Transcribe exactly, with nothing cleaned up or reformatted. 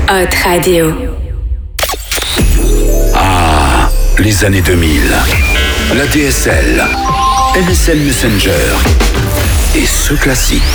Hot Radio. Ah, les années deux mille. La D S L, M S N Messenger et ce classique.